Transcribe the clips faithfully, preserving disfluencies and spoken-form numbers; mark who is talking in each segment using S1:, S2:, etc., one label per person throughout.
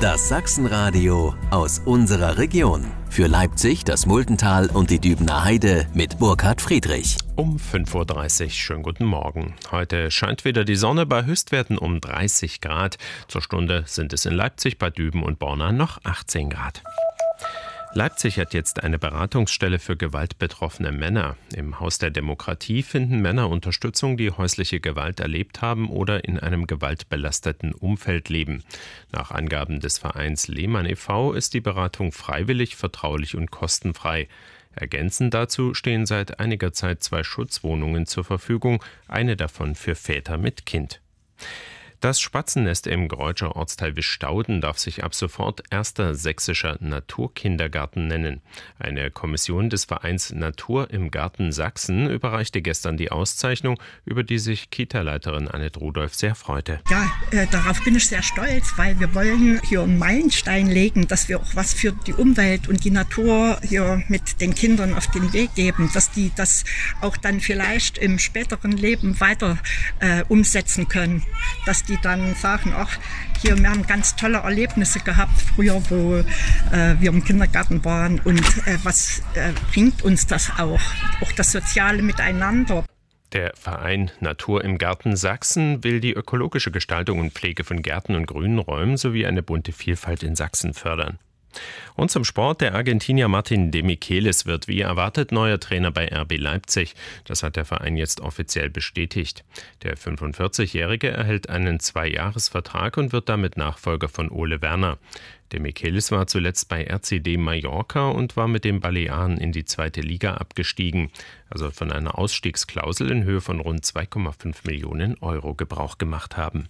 S1: Das Sachsenradio aus unserer Region. Für Leipzig, das Muldental und die Dübener Heide mit Burkhard Friedrich.
S2: Um fünf Uhr dreißig, schönen guten Morgen. Heute scheint wieder die Sonne bei Höchstwerten um dreißig Grad. Zur Stunde sind es in Leipzig, Bad Düben und Borna noch achtzehn Grad. Leipzig hat jetzt eine Beratungsstelle für gewaltbetroffene Männer. Im Haus der Demokratie finden Männer Unterstützung, die häusliche Gewalt erlebt haben oder in einem gewaltbelasteten Umfeld leben. Nach Angaben des Vereins Lehmann e V ist die Beratung freiwillig, vertraulich und kostenfrei. Ergänzend dazu stehen seit einiger Zeit zwei Schutzwohnungen zur Verfügung, eine davon für Väter mit Kind. Das Spatzennest im Greutscher Ortsteil Wischstauden darf sich ab sofort erster sächsischer Naturkindergarten nennen. Eine Kommission des Vereins Natur im Garten Sachsen überreichte gestern die Auszeichnung, über die sich Kita-Leiterin Annette Rudolph sehr freute.
S3: Ja, äh, darauf bin ich sehr stolz, weil wir wollen hier einen Meilenstein legen, dass wir auch was für die Umwelt und die Natur hier mit den Kindern auf den Weg geben, dass die das auch dann vielleicht im späteren Leben weiter äh, umsetzen können, dass die die dann sagen, ach, hier, wir haben ganz tolle Erlebnisse gehabt früher, wo äh, wir im Kindergarten waren und äh, was äh, bringt uns das auch, auch das soziale Miteinander.
S2: Der Verein Natur im Garten Sachsen will die ökologische Gestaltung und Pflege von Gärten und Grünräumen sowie eine bunte Vielfalt in Sachsen fördern. Und zum Sport. Der Argentinier Martin de Michelis wird wie erwartet neuer Trainer bei R B Leipzig. Das hat der Verein jetzt offiziell bestätigt. Der fünfundvierzigjährige erhält einen Zweijahresvertrag und wird damit Nachfolger von Ole Werner. De Michelis war zuletzt bei R C D Mallorca und war mit den Balearen in die zweite Liga abgestiegen. Er soll von einer Ausstiegsklausel in Höhe von rund zwei Komma fünf Millionen Euro Gebrauch gemacht haben.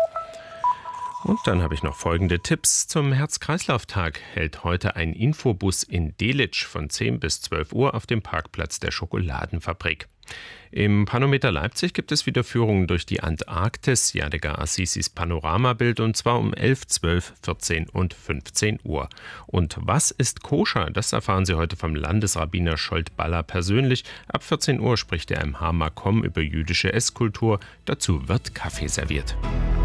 S2: Und dann habe ich noch folgende Tipps. Zum Herz-Kreislauf-Tag hält heute ein Infobus in Delitzsch von zehn bis zwölf Uhr auf dem Parkplatz der Schokoladenfabrik. Im Panometer Leipzig gibt es wieder Führungen durch die Antarktis, Jadega Assisis Panoramabild, und zwar um elf, zwölf, vierzehn und fünfzehn Uhr. Und was ist koscher? Das erfahren Sie heute vom Landesrabbiner Scholt-Baller persönlich. Ab vierzehn Uhr spricht er im H M A C O M über jüdische Esskultur. Dazu wird Kaffee serviert.